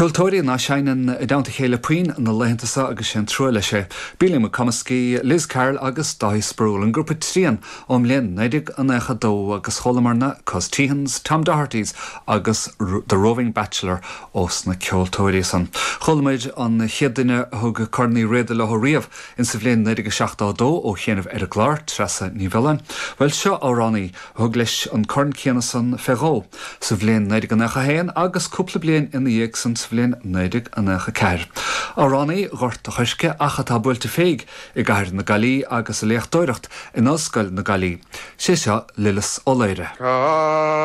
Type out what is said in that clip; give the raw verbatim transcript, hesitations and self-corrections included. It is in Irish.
Ceoltóirí ná seanan I dteannta chéile puin na leithantasa agus sin trúile sé. Bílim me Cumascí Liz Carroll agus Dáith Sproul an grúpa trían om linn neidig an écha dó agus cholamarna cos tíhans Tom Doherty's agus the Roving Bachelor os na Ceoltóirí san. Cholamid an chiaadine thug cornaí réide le riamh in sa bhliain neidig a seachtá dó ó chéanamh ar a gláir tresa ní bhealin. Well seo áránaí thug leis an corn chéana san ferró sa bhliain neidig an écha héan agus cúpla bliain ina dhéag san sa bhliain neidig an écha ceir. Áránaí ghort a chuisce achatá buailte féig I gcaithear na Gailí agus a léachtóireacht in osscoil na Gailí. Sé seo Lilas Ó Laoghaire.